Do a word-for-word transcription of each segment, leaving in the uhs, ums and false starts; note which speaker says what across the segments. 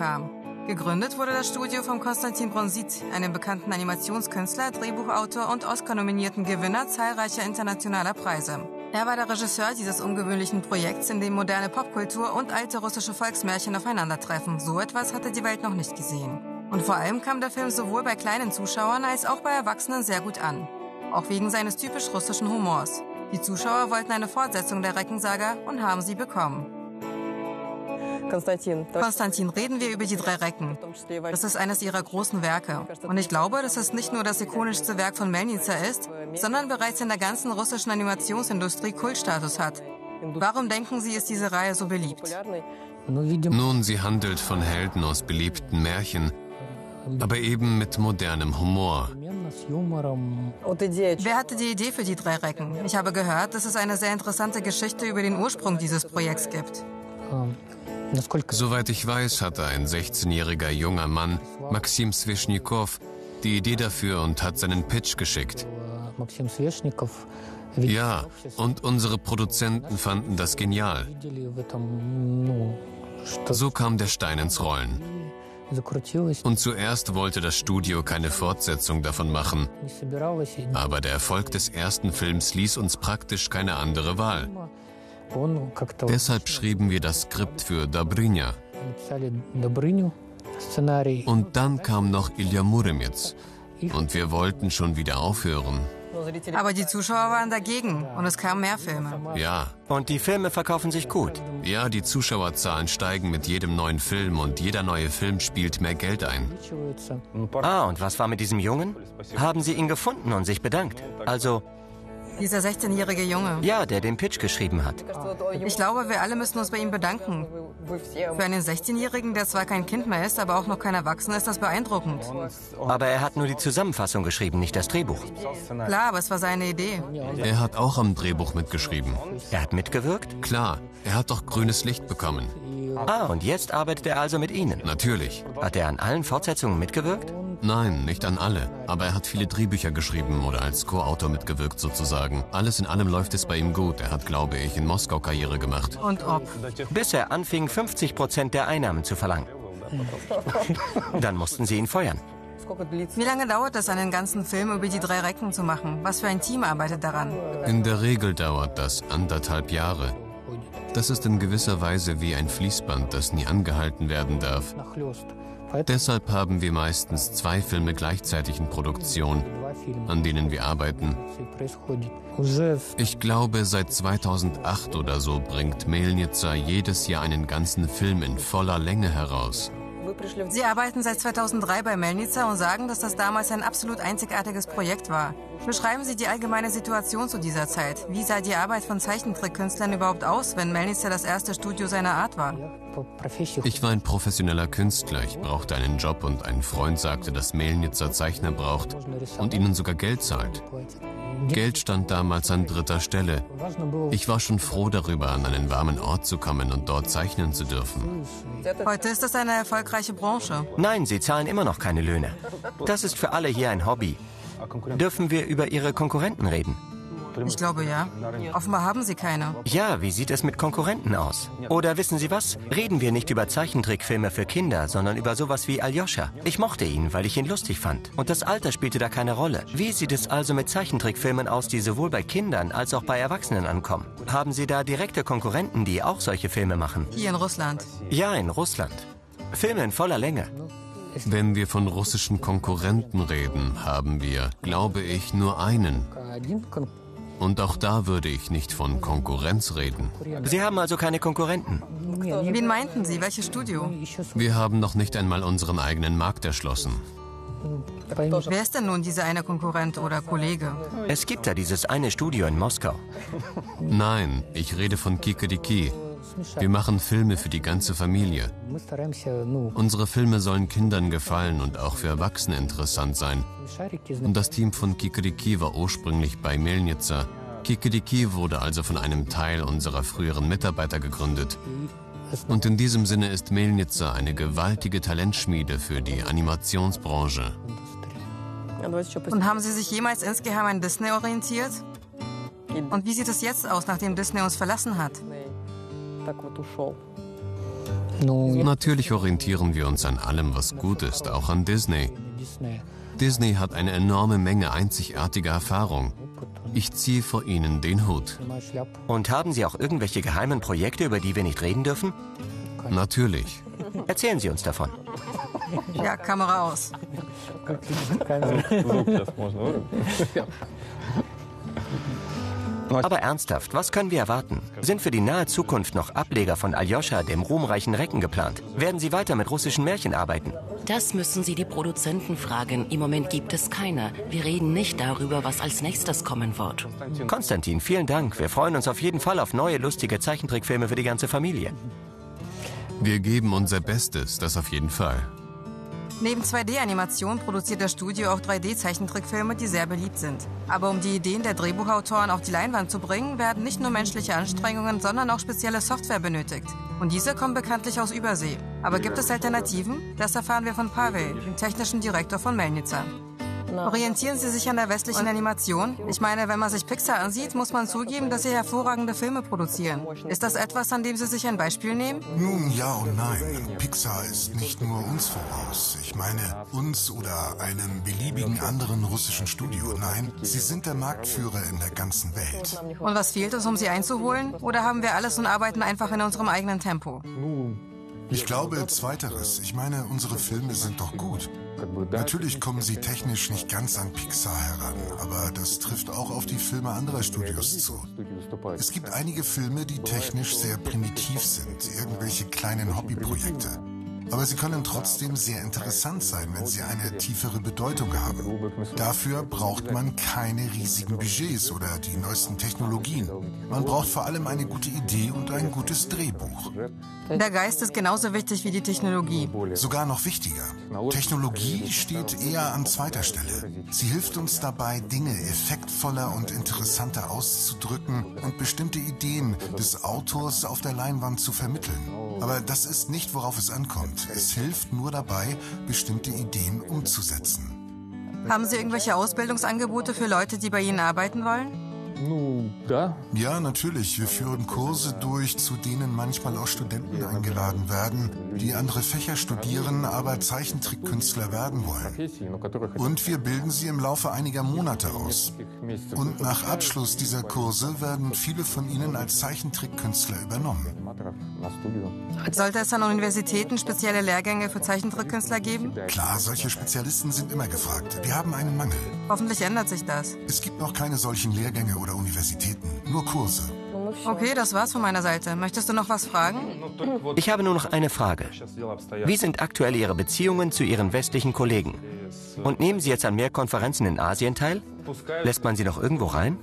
Speaker 1: kam. Gegründet wurde das Studio von Konstantin Bronsit, einem bekannten Animationskünstler, Drehbuchautor und Oscar-nominierten Gewinner zahlreicher internationaler Preise. Er war der Regisseur dieses ungewöhnlichen Projekts, in dem moderne Popkultur und alte russische Volksmärchen aufeinandertreffen. So etwas hatte die Welt noch nicht gesehen. Und vor allem kam der Film sowohl bei kleinen Zuschauern als auch bei Erwachsenen sehr gut an. Auch wegen seines typisch russischen Humors. Die Zuschauer wollten eine Fortsetzung der Reckensaga und haben sie bekommen.
Speaker 2: Konstantin.
Speaker 1: Konstantin, reden wir über die drei Recken. Das ist eines ihrer großen Werke. Und ich glaube, dass es nicht nur das ikonischste Werk von Melnitsa ist, sondern bereits in der ganzen russischen Animationsindustrie Kultstatus hat. Warum denken Sie, ist diese Reihe so beliebt?
Speaker 3: Nun, sie handelt von Helden aus beliebten Märchen, aber eben mit modernem Humor.
Speaker 1: Wer hatte die Idee für die drei Recken? Ich habe gehört, dass es eine sehr interessante Geschichte über den Ursprung dieses Projekts gibt.
Speaker 3: Soweit ich weiß, hatte ein sechzehnjähriger junger Mann, Maxim Sveshnikov, die Idee dafür und hat seinen Pitch geschickt. Ja, und unsere Produzenten fanden das genial. So kam der Stein ins Rollen. Und zuerst wollte das Studio keine Fortsetzung davon machen. Aber der Erfolg des ersten Films ließ uns praktisch keine andere Wahl. Deshalb schrieben wir das Skript für Dobrynya. Und dann kam noch Ilya Muromets. Und wir wollten schon wieder aufhören.
Speaker 1: Aber die Zuschauer waren dagegen und es kamen mehr Filme.
Speaker 3: Ja.
Speaker 4: Und die Filme verkaufen sich gut.
Speaker 3: Ja, die Zuschauerzahlen steigen mit jedem neuen Film und jeder neue Film spielt mehr Geld ein.
Speaker 4: Ah, und was war mit diesem Jungen? Haben Sie ihn gefunden und sich bedankt? Also...
Speaker 1: Dieser sechzehnjährige Junge.
Speaker 4: Ja, der den Pitch geschrieben hat.
Speaker 1: Ich glaube, wir alle müssen uns bei ihm bedanken. Für einen sechzehnjährigen, der zwar kein Kind mehr ist, aber auch noch kein Erwachsener, ist das beeindruckend.
Speaker 4: Aber er hat nur die Zusammenfassung geschrieben, nicht das Drehbuch.
Speaker 1: Klar, aber es war seine Idee.
Speaker 3: Er hat auch am Drehbuch mitgeschrieben.
Speaker 4: Er hat mitgewirkt?
Speaker 3: Klar, er hat doch grünes Licht bekommen.
Speaker 4: Ah, und jetzt arbeitet er also mit Ihnen?
Speaker 3: Natürlich.
Speaker 4: Hat er an allen Fortsetzungen mitgewirkt?
Speaker 3: Nein, nicht an alle. Aber er hat viele Drehbücher geschrieben oder als Co-Autor mitgewirkt sozusagen. Alles in allem läuft es bei ihm gut. Er hat, glaube ich, in Moskau Karriere gemacht.
Speaker 1: Und ob?
Speaker 4: Bis er anfing, fünfzig Prozent der Einnahmen zu verlangen. Dann mussten Sie ihn feuern.
Speaker 1: Wie lange dauert es, einen ganzen Film über die drei Recken zu machen? Was für ein Team arbeitet daran?
Speaker 3: In der Regel dauert das anderthalb Jahre. Das ist in gewisser Weise wie ein Fließband, das nie angehalten werden darf. Deshalb haben wir meistens zwei Filme gleichzeitig in Produktion, an denen wir arbeiten. Ich glaube, seit zweitausendacht oder so bringt Melnitsa jedes Jahr einen ganzen Film in voller Länge heraus.
Speaker 1: Sie arbeiten seit zweitausenddrei bei Melnitsa und sagen, dass das damals ein absolut einzigartiges Projekt war. Beschreiben Sie die allgemeine Situation zu dieser Zeit. Wie sah die Arbeit von Zeichentrickkünstlern überhaupt aus, wenn Melnitsa das erste Studio seiner Art war?
Speaker 3: Ich war ein professioneller Künstler. Ich brauchte einen Job und ein Freund sagte, dass Melnitsa Zeichner braucht und ihnen sogar Geld zahlt. Geld stand damals an dritter Stelle. Ich war schon froh darüber, an einen warmen Ort zu kommen und dort zeichnen zu dürfen.
Speaker 1: Heute ist das eine erfolgreiche Branche.
Speaker 4: Nein, Sie zahlen immer noch keine Löhne. Das ist für alle hier ein Hobby. Dürfen wir über Ihre Konkurrenten reden?
Speaker 1: Ich glaube, ja. Offenbar haben Sie keine.
Speaker 4: Ja, wie sieht es mit Konkurrenten aus? Oder wissen Sie was? Reden wir nicht über Zeichentrickfilme für Kinder, sondern über sowas wie Aljoscha. Ich mochte ihn, weil ich ihn lustig fand. Und das Alter spielte da keine Rolle. Wie sieht es also mit Zeichentrickfilmen aus, die sowohl bei Kindern als auch bei Erwachsenen ankommen? Haben Sie da direkte Konkurrenten, die auch solche Filme machen?
Speaker 1: Hier in Russland?
Speaker 4: Ja, in Russland. Filme in voller Länge.
Speaker 3: Wenn wir von russischen Konkurrenten reden, haben wir, glaube ich, nur einen. Und auch da würde ich nicht von Konkurrenz reden.
Speaker 4: Sie haben also keine Konkurrenten?
Speaker 1: Wen meinten Sie? Welches Studio?
Speaker 3: Wir haben noch nicht einmal unseren eigenen Markt erschlossen.
Speaker 1: Wer ist denn nun dieser eine Konkurrent oder Kollege?
Speaker 4: Es gibt da dieses eine Studio in Moskau.
Speaker 3: Nein, ich rede von Kikeriki. Wir machen Filme für die ganze Familie. Unsere Filme sollen Kindern gefallen und auch für Erwachsene interessant sein. Und das Team von Kikeriki war ursprünglich bei Melnitsa. Kikeriki wurde also von einem Teil unserer früheren Mitarbeiter gegründet. Und in diesem Sinne ist Melnitsa eine gewaltige Talentschmiede für die Animationsbranche.
Speaker 1: Und haben Sie sich jemals insgeheim an Disney orientiert? Und wie sieht es jetzt aus, nachdem Disney uns verlassen hat?
Speaker 3: Natürlich orientieren wir uns an allem, was gut ist, auch an Disney. Disney hat eine enorme Menge einzigartiger Erfahrung. Ich ziehe vor Ihnen den Hut.
Speaker 4: Und haben Sie auch irgendwelche geheimen Projekte, über die wir nicht reden dürfen?
Speaker 3: Natürlich.
Speaker 4: Erzählen Sie uns davon.
Speaker 1: Ja, Kamera aus.
Speaker 4: Aber ernsthaft, was können wir erwarten? Sind für die nahe Zukunft noch Ableger von Aljoscha, dem ruhmreichen Recken, geplant? Werden Sie weiter mit russischen Märchen arbeiten?
Speaker 2: Das müssen Sie die Produzenten fragen. Im Moment gibt es keine. Wir reden nicht darüber, was als nächstes kommen wird.
Speaker 4: Konstantin, vielen Dank. Wir freuen uns auf jeden Fall auf neue, lustige Zeichentrickfilme für die ganze Familie.
Speaker 3: Wir geben unser Bestes, das auf jeden Fall.
Speaker 1: Neben zwei D-Animation produziert das Studio auch drei D-Zeichentrickfilme, die sehr beliebt sind. Aber um die Ideen der Drehbuchautoren auf die Leinwand zu bringen, werden nicht nur menschliche Anstrengungen, sondern auch spezielle Software benötigt. Und diese kommen bekanntlich aus Übersee. Aber gibt es Alternativen? Das erfahren wir von Pavel, dem technischen Direktor von Melnica. Orientieren Sie sich an der westlichen Animation? Ich meine, wenn man sich Pixar ansieht, muss man zugeben, dass sie hervorragende Filme produzieren. Ist das etwas, an dem Sie sich ein Beispiel nehmen?
Speaker 5: Nun, ja und nein. Pixar ist nicht nur uns voraus. Ich meine, uns oder einem beliebigen anderen russischen Studio. Nein, sie sind der Marktführer in der ganzen Welt.
Speaker 1: Und was fehlt uns, um sie einzuholen? Oder haben wir alles und arbeiten einfach in unserem eigenen Tempo?
Speaker 5: Ich glaube, zweiteres. Ich meine, unsere Filme sind doch gut. Natürlich kommen sie technisch nicht ganz an Pixar heran, aber das trifft auch auf die Filme anderer Studios zu. Es gibt einige Filme, die technisch sehr primitiv sind, irgendwelche kleinen Hobbyprojekte. Aber sie können trotzdem sehr interessant sein, wenn sie eine tiefere Bedeutung haben. Dafür braucht man keine riesigen Budgets oder die neuesten Technologien. Man braucht vor allem eine gute Idee und ein gutes Drehbuch.
Speaker 1: Der Geist ist genauso wichtig wie die Technologie.
Speaker 5: Sogar noch wichtiger. Technologie steht eher an zweiter Stelle. Sie hilft uns dabei, Dinge effektvoller und interessanter auszudrücken und bestimmte Ideen des Autors auf der Leinwand zu vermitteln. Aber das ist nicht, worauf es ankommt. Es hilft nur dabei, bestimmte Ideen umzusetzen.
Speaker 1: Haben Sie irgendwelche Ausbildungsangebote für Leute, die bei Ihnen arbeiten wollen?
Speaker 5: Ja, natürlich. Wir führen Kurse durch, zu denen manchmal auch Studenten eingeladen werden, die andere Fächer studieren, aber Zeichentrickkünstler werden wollen. Und wir bilden sie im Laufe einiger Monate aus. Und nach Abschluss dieser Kurse werden viele von ihnen als Zeichentrickkünstler übernommen.
Speaker 1: Sollte es an Universitäten spezielle Lehrgänge für Zeichentrickkünstler geben?
Speaker 5: Klar, solche Spezialisten sind immer gefragt. Wir haben einen Mangel.
Speaker 1: Hoffentlich ändert sich das.
Speaker 5: Es gibt noch keine solchen Lehrgänge oder Universitäten, nur Kurse.
Speaker 1: Okay, das war's von meiner Seite. Möchtest du noch was fragen?
Speaker 4: Ich habe nur noch eine Frage. Wie sind aktuell Ihre Beziehungen zu Ihren westlichen Kollegen? Und nehmen Sie jetzt an mehr Konferenzen in Asien teil? Lässt man Sie noch irgendwo rein?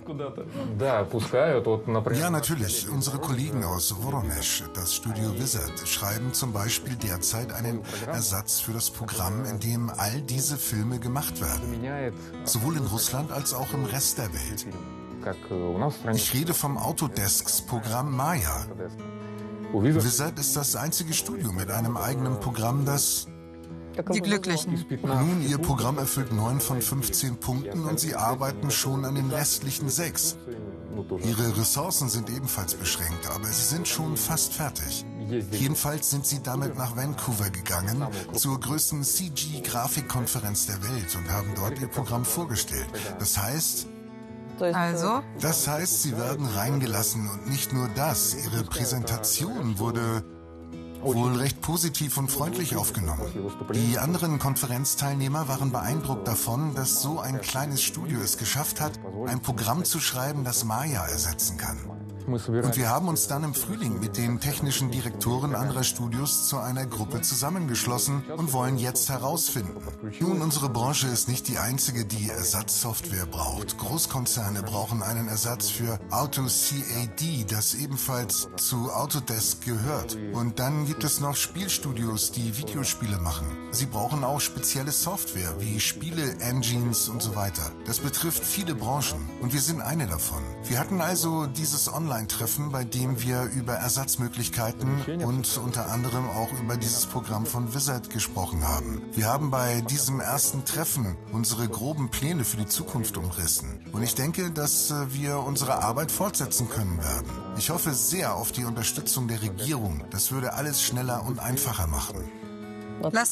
Speaker 5: Ja, natürlich. Unsere Kollegen aus Voronezh, das Studio Wizard, schreiben zum Beispiel derzeit einen Ersatz für das Programm, in dem all diese Filme gemacht werden. Sowohl in Russland als auch im Rest der Welt. Ich rede vom Autodesks-Programm Maya. Wizard ist das einzige Studio mit einem eigenen Programm, das...
Speaker 1: Die Glücklichen.
Speaker 5: Nun, Ihr Programm erfüllt neun von fünfzehn Punkten und Sie arbeiten schon an den restlichen sechs. Ihre Ressourcen sind ebenfalls beschränkt, aber Sie sind schon fast fertig. Jedenfalls sind Sie damit nach Vancouver gegangen, zur größten C G-Grafikkonferenz der Welt und haben dort Ihr Programm vorgestellt. Das heißt...
Speaker 1: Also?
Speaker 5: Das heißt, Sie werden reingelassen und nicht nur das. Ihre Präsentation wurde... wohl recht positiv und freundlich aufgenommen. Die anderen Konferenzteilnehmer waren beeindruckt davon, dass so ein kleines Studio es geschafft hat, ein Programm zu schreiben, das Maya ersetzen kann. Und wir haben uns dann im Frühling mit den technischen Direktoren anderer Studios zu einer Gruppe zusammengeschlossen und wollen jetzt herausfinden. Nun, unsere Branche ist nicht die einzige, die Ersatzsoftware braucht. Großkonzerne brauchen einen Ersatz für Auto-C A D, das ebenfalls zu Autodesk gehört. Und dann gibt es noch Spielstudios, die Videospiele machen. Sie brauchen auch spezielle Software wie Spiele-Engines und so weiter. Das betrifft viele Branchen und wir sind eine davon. Wir hatten also dieses Online-Treffen, bei dem wir über Ersatzmöglichkeiten und unter anderem auch über dieses Programm von Wizard gesprochen haben. Wir haben bei diesem ersten Treffen unsere groben Pläne für die Zukunft umrissen. Und ich denke, dass wir unsere Arbeit fortsetzen können werden. Ich hoffe sehr auf die Unterstützung der Regierung. Das würde alles schneller und einfacher machen.
Speaker 1: Lass